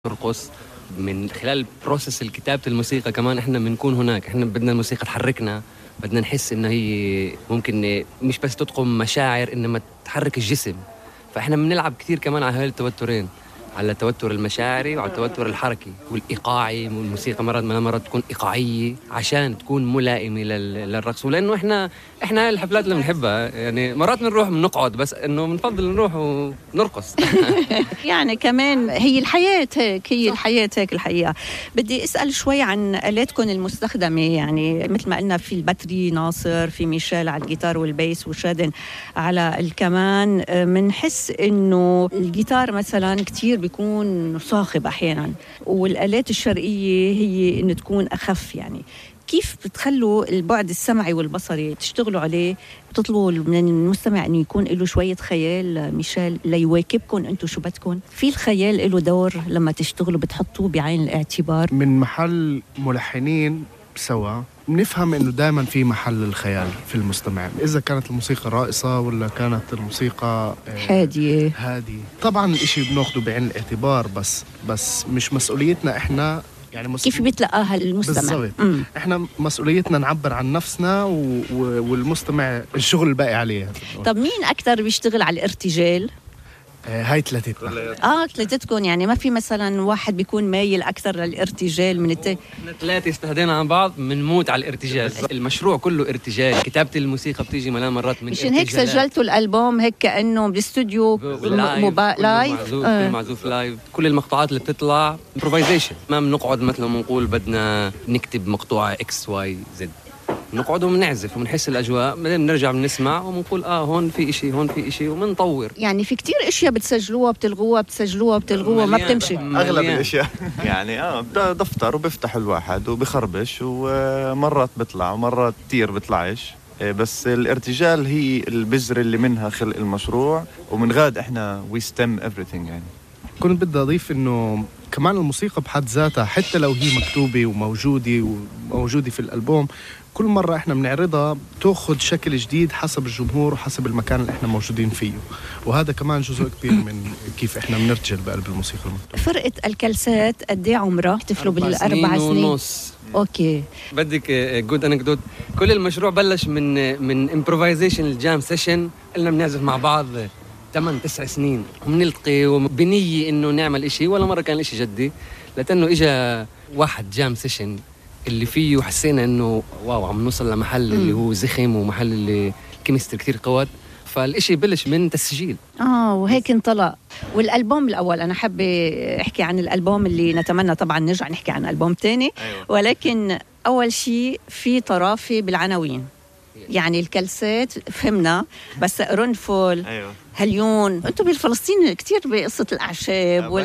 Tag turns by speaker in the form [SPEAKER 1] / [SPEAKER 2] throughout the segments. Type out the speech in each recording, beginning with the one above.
[SPEAKER 1] نرقص من خلال بروسس الكتابة الموسيقى. كمان احنا بنكون هناك، احنا بدنا الموسيقى تحركنا، بدنا نحس انه هي ممكن مش بس تطقم مشاعر انما تحرك الجسم. فاحنا بنلعب كثير كمان على هاي التوترين، على التوتر المشاعري وعلى التوتر الحركي والإيقاعي. والموسيقى مرات تكون إيقاعية عشان تكون ملائمة للرقص. ولأنه إحنا هاي الحفلات اللي بنحبها، يعني مرات بنروح بنقعد بس إنه بنفضل نروح ونرقص.
[SPEAKER 2] يعني كمان هي الحياة هيك، الحياة هيك الحقيقة. بدي أسأل شوي عن آلاتكم المستخدمة، يعني مثل ما قلنا في الباتري ناصر، في ميشيل على الجيتار والبيس، وشادن على الكمان. منحس إنه الجيتار مثلا كتير بيكون صاخب أحيانا، والآلات الشرقية هي إنه تكون أخف. يعني كيف بتخلوا البعد السمعي والبصري تشتغلوا عليه؟ بتطلبوا من المستمع إنه يكون له شوية خيال ميشيل ليواكبكم أنتوا شو بدكم؟ في الخيال له دور لما تشتغلوا، بتحطوه بعين الاعتبار؟
[SPEAKER 3] من محل ملحنين سوا بنفهم إنه دائما في محل الخيال في المستمع، إذا كانت الموسيقى رائصة ولا كانت الموسيقى
[SPEAKER 2] هادية.
[SPEAKER 3] طبعا الإشي بناخده بعين الاعتبار، بس مش مسؤوليتنا إحنا. يعني
[SPEAKER 2] كيف بيتلقاها المستمع؟
[SPEAKER 3] بالضبط. إحنا مسؤوليتنا نعبر عن نفسنا والمستمع الشغل الباقي عليه.
[SPEAKER 2] طب مين أكتر بيشتغل على الارتجال؟
[SPEAKER 3] هاي ثلاثتنا.
[SPEAKER 2] ثلاثتكم، يعني ما في مثلا واحد بيكون مايل أكثر للارتجال من التاني؟
[SPEAKER 1] احنا ثلاثة استهدينا عن بعض بنموت على الارتجال. المشروع كله ارتجال، كتابة الموسيقى بتيجي ملان مرات من
[SPEAKER 2] مشان هيك سجلتوا الألبوم هيك كأنه بالاستوديو
[SPEAKER 1] لايف، معزوف لايف. كل المقطوعات اللي بتطلع improvisation، ما بنقعد مثلا بنقول بدنا نكتب مقطوعة X Y Z، نقعد ومنعزف ومنحس الأجواء، بعدين بنرجع بنسمع وبنقول هون في إشي، هون في إشي، ومنطور.
[SPEAKER 2] يعني في كتير أشياء بتسجلوها بتلغوها ما بتمشي.
[SPEAKER 4] أغلب الأشياء يعني دفتر وبفتح الواحد وبخربش، ومرات بطلع ومرات كتير بطلعش. بس الارتجال هي البذر اللي منها خلق المشروع، ومن غاد إحنا we stem everything. يعني
[SPEAKER 3] كنت بدي أضيف إنه كمان الموسيقى بحد ذاتها حتى لو هي مكتوبة وموجودة في الألبوم، كل مرة إحنا بنعرضها تأخذ شكل جديد حسب الجمهور وحسب المكان اللي إحنا موجودين فيه، وهذا كمان جزء كبير من كيف إحنا بنرتجل بقلب الموسيقى المكتوبة.
[SPEAKER 2] فرقة الكلسات قد إيه عمرها؟ احتفلوا بال4 سنين
[SPEAKER 1] ونص.
[SPEAKER 2] أوكي.
[SPEAKER 1] بدك جود أنكدوت، كل المشروع بلش من improvisation الجام سيشن. قلنا بنعزف مع بعض 8-9 سنين وبنلتقي وبنية إنه نعمل إشي، ولا مرة كان إشي جدي، لأنه إجا واحد جام سيشن اللي فيه حسينا إنه واو عم نوصل لمحل اللي هو زخم، ومحل اللي الكيمستري كتير قوت. فالإشي بلش من تسجيل
[SPEAKER 2] وهيك انطلق. والألبوم الأول، أنا حابة أحكي عن الألبوم اللي نتمنى طبعا نرجع نحكي عن ألبوم تاني.
[SPEAKER 4] أيوة.
[SPEAKER 2] ولكن أول شيء في طرافة بالعناوين، يعني الكلسات فهمنا، بس قرنفل،
[SPEAKER 4] أيوة.
[SPEAKER 2] هليون، انتم بالفلسطين كتير بقصة الأعشاب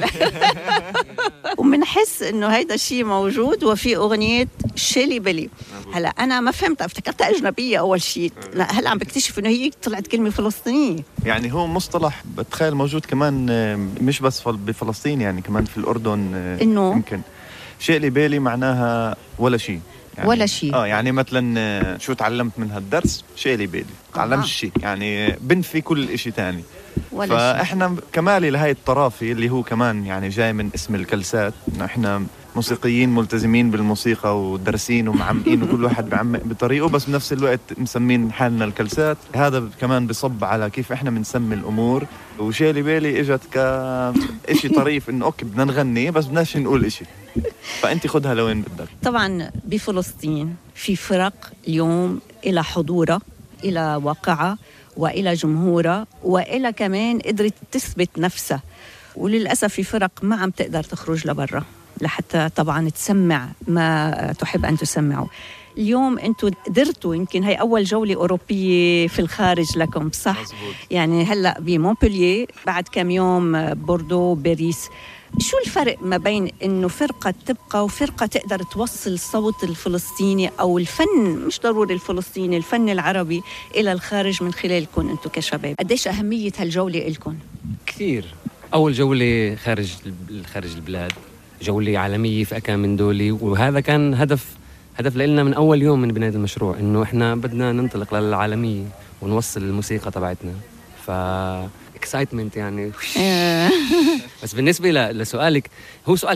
[SPEAKER 2] ومنحس إنه هيدا الشيء موجود. وفي أغنية شيلي بيلي، هلا أنا ما فهمت، افتكرتها أجنبية أول شيء، لا هلا عم بكتشف إنه هي طلعت كلمة فلسطينية.
[SPEAKER 4] يعني هو مصطلح بتخيل موجود كمان مش بس بفلسطين، يعني كمان في الأردن.
[SPEAKER 2] إنه
[SPEAKER 4] يمكن شيلي بيلي معناها ولا شيء، يعني
[SPEAKER 2] ولا شيء.
[SPEAKER 4] يعني مثلا شو تعلمت من هالدرس؟ شيلي بيلي، تعلمت شيء، يعني بنفي كل إشي تاني. فإحنا كمالي لهاي الطرافة اللي هو كمان يعني جاي من اسم الكلسات. إحنا موسيقيين ملتزمين بالموسيقى ودرسين ومعمقين وكل واحد بعمق بطريقه، بس بنفس الوقت مسمين حالنا الكلسات. هذا كمان بصب على كيف إحنا بنسمي الأمور. وشيلي بيلي إجت كإشي طريف إنه أوكي بدنا نغني بس بدناش نقول إشي، فأنت خدها لوين بدك.
[SPEAKER 2] طبعا بفلسطين في فرق اليوم إلى حضورة، إلى واقعة، وإلى جمهورة، وإلى كمان قدرت تثبت نفسها. وللأسف في فرق ما عم تقدر تخرج لبرا لحتى طبعا تسمع ما تحب أن تسمعه. اليوم أنتوا قدرتوا، يمكن هاي أول جولة أوروبية في الخارج لكم، صح؟
[SPEAKER 4] مزبوط.
[SPEAKER 2] يعني هلأ بمونبولييه، بعد كم يوم بوردو، باريس. شو الفرق ما بين إنه فرقة تبقى وفرقة تقدر توصل الصوت الفلسطيني أو الفن، مش ضروري الفلسطيني، الفن العربي إلى الخارج من خلالكم أنتوا كشباب؟ قديش أهمية هالجولة إلكم؟
[SPEAKER 1] كثير. أول جولة خارج البلاد، جولة عالمية في أكا من دولي، وهذا كان هدف لنا من أول يوم من بناء المشروع، إنه إحنا بدنا ننطلق للعالمية ونوصل الموسيقى تبعتنا. اكسايتمنت يعني. بس بالنسبه لسؤالك، هو سؤال